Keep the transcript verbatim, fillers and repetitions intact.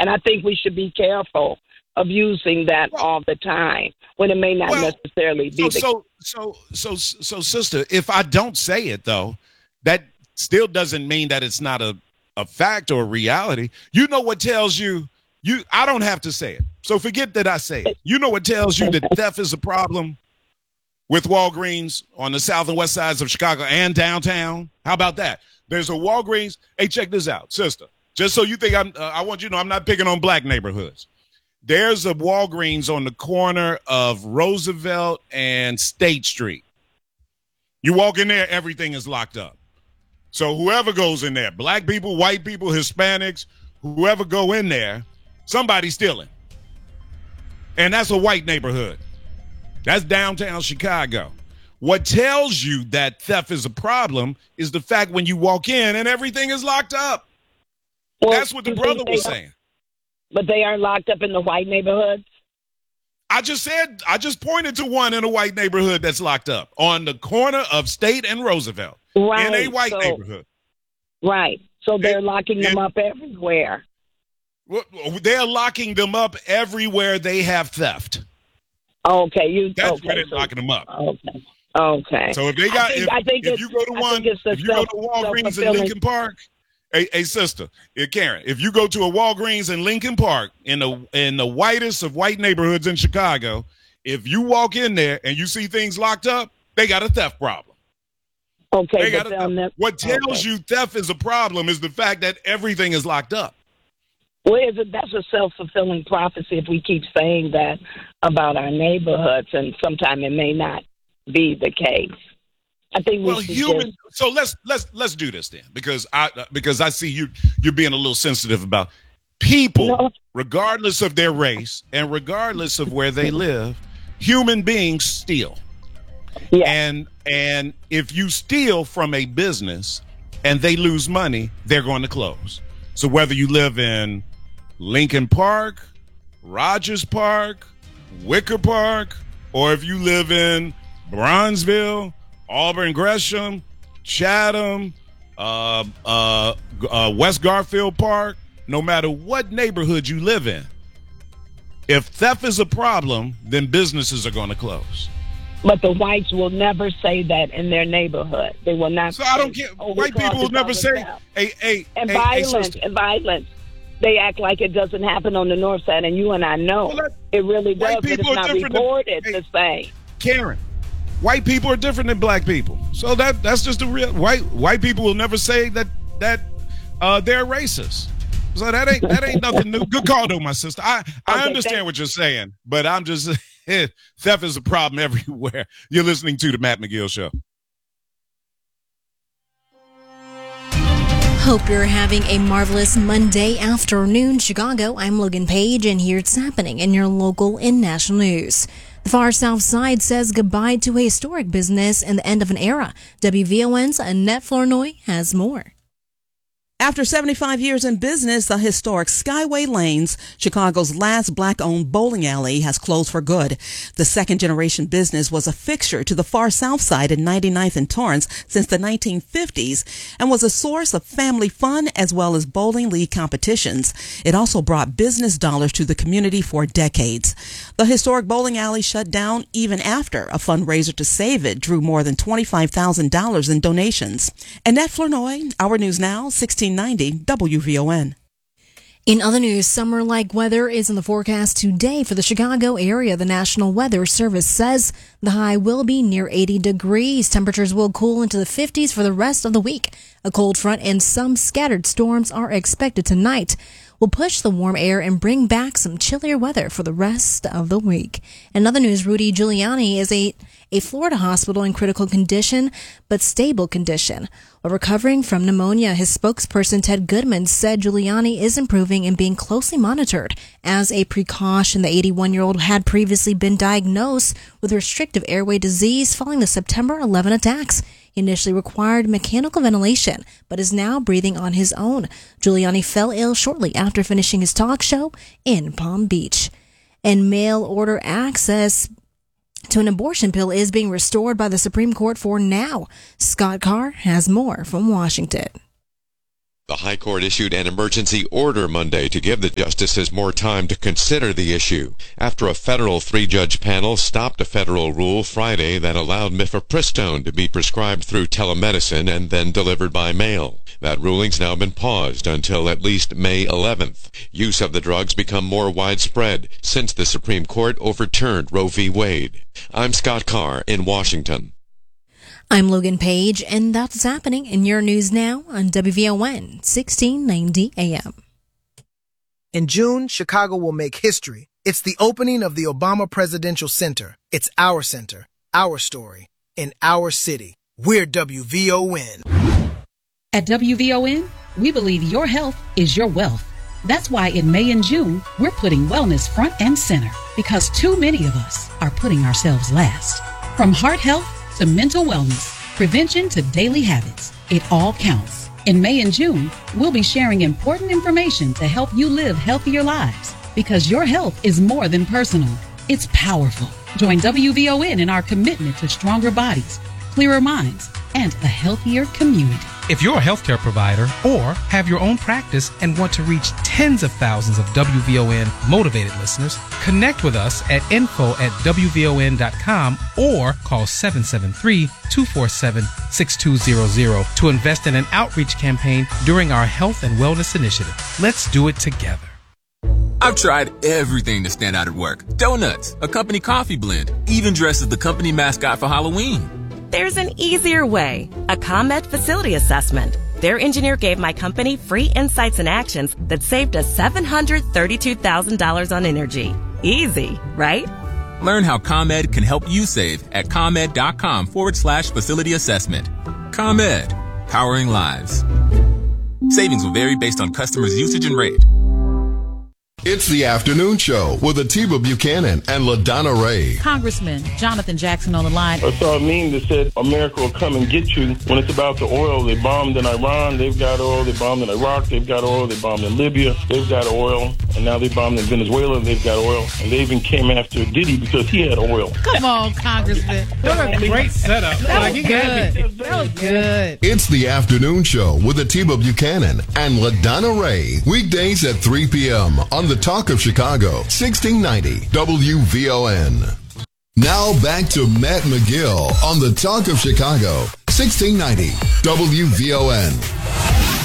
And I think we should be careful of using that well, all the time when it may not well, necessarily be so, the so, so, so, so, so, sister, if I don't say it, though, that still doesn't mean that it's not a, a fact or a reality. You know what tells you, you, I don't have to say it. So forget that I say it. You know what tells you that theft is a problem with Walgreens on the south and west sides of Chicago and downtown? How about that? There's a Walgreens. Hey, check this out, sister. Just so you think I'm, uh, I want you to know I'm not picking on black neighborhoods. There's a Walgreens on the corner of Roosevelt and State Street. You walk in there, everything is locked up. So whoever goes in there, black people, white people, Hispanics, whoever go in there, somebody's stealing. And that's a white neighborhood. That's downtown Chicago. What tells you that theft is a problem is the fact when you walk in and everything is locked up. Well, that's what the brother was saying. But they aren't locked up in the white neighborhoods? I just said, I just pointed to one in a white neighborhood that's locked up on the corner of State and Roosevelt right, in a white so, neighborhood. Right. So they're and, locking them and, up everywhere. They're locking them up everywhere they have theft. Okay. you. That's okay, where they're so, locking them up. Okay. Okay. So if they got, I think, if, I think if you go to one, if you self, go to Walgreens in Lincoln Park, Hey, hey, sister, Karen, if you go to a Walgreens in Lincoln Park, in the in the whitest of white neighborhoods in Chicago, if you walk in there and you see things locked up, they got a theft problem. Okay. They got a theft. Never, what tells okay. you theft is a problem is the fact that everything is locked up. Well, is it, that's a self-fulfilling prophecy if we keep saying that about our neighborhoods, and sometimes it may not be the case. I think we well, human. Just... So let's let's let's do this then, because I because I see you you're being a little sensitive about people, no. regardless of their race and regardless of where they live. Human beings steal, yeah. and and if you steal from a business and they lose money, they're going to close. So whether you live in Lincoln Park, Rogers Park, Wicker Park, or if you live in Bronzeville, Auburn Gresham, Chatham, uh, uh, uh, West Garfield Park, no matter what neighborhood you live in, if theft is a problem, then businesses are going to close. But the whites will never say that in their neighborhood. They will not. So I don't care. Oh, white people will never say, hey, hey, and hey, violence, hey, and violence. They act like it doesn't happen on the north side, and you and I know well, that, it really does, but it's not reported than, hey, the same. Karen, white people are different than black people, so that that's just a real white white people will never say that that uh, they're racist. So that ain't that ain't nothing new. Good call, though, my sister. I I okay, understand thanks. what you're saying, but I'm just theft is a problem everywhere. You're listening to the Matt McGill Show. Hope you're having a marvelous Monday afternoon, Chicago. I'm Logan Page, and here's happening in your local and national news. The far south side says goodbye to a historic business and the end of an era. W V O N's Annette Flournoy has more. After seventy-five years in business, the historic Skyway Lanes, Chicago's last black-owned bowling alley, has closed for good. The second-generation business was a fixture to the far south side in ninety-ninth and Torrance since the nineteen fifties and was a source of family fun as well as bowling league competitions. It also brought business dollars to the community for decades. The historic bowling alley shut down even after a fundraiser to save it drew more than twenty-five thousand dollars in donations. Annette Flournoy, Our News Now, sixteen ninety W V O N. In other news, summer-like weather is in the forecast today for the Chicago area. The National Weather Service says the high will be near eighty degrees. Temperatures will cool into the fifties for the rest of the week. A cold front and some scattered storms are expected tonight. Will push the warm air and bring back some chillier weather for the rest of the week. In other news, Rudy Giuliani is a, a Florida hospital in critical condition, but stable condition. While recovering from pneumonia, his spokesperson Ted Goodman said Giuliani is improving and being closely monitored. As a precaution, the eighty-one-year-old had previously been diagnosed with restrictive airway disease following the September eleventh attacks. He initially required mechanical ventilation, but is now breathing on his own. Giuliani fell ill shortly after finishing his talk show in Palm Beach. And mail order access to an abortion pill is being restored by the Supreme Court for now. Scott Carr has more from Washington. The High Court issued an emergency order Monday to give the justices more time to consider the issue after a federal three-judge panel stopped a federal rule Friday that allowed mifepristone to be prescribed through telemedicine and then delivered by mail. That ruling's now been paused until at least May eleventh. Use of the drugs become more widespread since the Supreme Court overturned Roe v. Wade. I'm Scott Carr in Washington. I'm Logan Page, and that's what's happening in your news now on W V O N sixteen ninety A M. In June, Chicago will make history. It's the opening of the Obama Presidential Center. It's our center, our story, in our city. We're W V O N. At W V O N, we believe your health is your wealth. That's why in May and June, we're putting wellness front and center, because too many of us are putting ourselves last. From heart health to mental wellness, prevention to daily habits, it all counts. In May and June, we'll be sharing important information to help you live healthier lives, because your health is more than personal. It's powerful. Join W V O N in our commitment to stronger bodies, clearer minds, and a healthier community. If you're a healthcare provider or have your own practice and want to reach tens of thousands of W V O N motivated listeners, connect with us at info at W V O N dot com or call seven seven three, two four seven, six two zero zero to invest in an outreach campaign during our Health and Wellness Initiative. Let's do it together. I've tried everything to stand out at work. Donuts, a company coffee blend, even dressed as the company mascot for Halloween. There's an easier way, a ComEd facility assessment. Their engineer gave my company free insights and actions that saved us seven hundred thirty-two thousand dollars on energy. Easy, right? Learn how ComEd can help you save at ComEd.com forward slash facility assessment. ComEd, powering lives. Savings will vary based on customers' usage and rate. It's the afternoon show with Atiba Buchanan and LaDonna Ray. Congressman Jonathan Jackson on the line. I saw a meme that said America will come and get you. When it's about the oil, they bombed in Iran, they've got oil. They bombed in Iraq, they've got oil. They bombed in Libya, they've got oil. And now they bombed in Venezuela, they've got oil. And they even came after Diddy because he had oil. Come on, Congressman. What a great setup. That was good. That was good. It's the afternoon show with Atiba Buchanan and LaDonna Ray. Weekdays at three p.m. on the Talk of Chicago, sixteen ninety W V O N. Now back to Matt McGill on the Talk of Chicago, sixteen ninety W V O N.